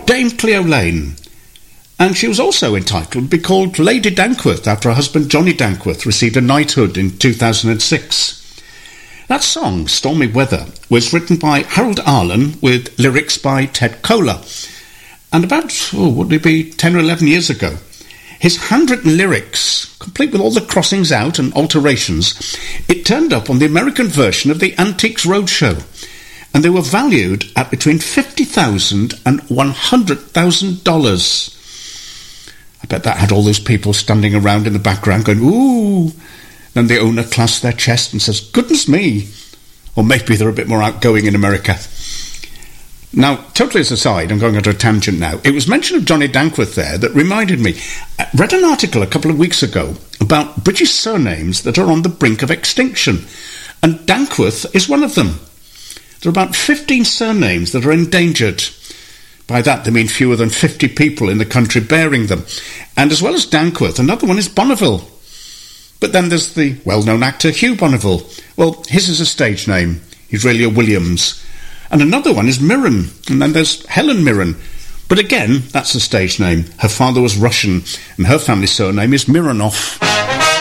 Dame Cleo Lane. And she was also entitled to be called Lady Dankworth after her husband Johnny Dankworth received a knighthood in 2006. That song, Stormy Weather, was written by Harold Arlen with lyrics by Ted Koehler. And about, would it be 10 or 11 years ago, his handwritten lyrics, complete with all the crossings out and alterations, it turned up on the American version of the Antiques Roadshow. And they were valued at between $50,000 and $100,000. I bet that had all those people standing around in the background going, ooh. Then the owner clasps their chest and says, goodness me. Or maybe they're a bit more outgoing in America. Now, totally as an aside, I'm going onto a tangent now. It was mention of Johnny Dankworth there that reminded me. I read an article a couple of weeks ago about British surnames that are on the brink of extinction. And Dankworth is one of them. There are about 15 surnames that are endangered. By that, they mean fewer than 50 people in the country bearing them. And as well as Dankworth, another one is Bonneville. But then there's the well-known actor Hugh Bonneville. Well, his is a stage name. He's really a Williams. And another one is Mirren. And then there's Helen Mirren. But again, that's a stage name. Her father was Russian, and her family surname is Mironov.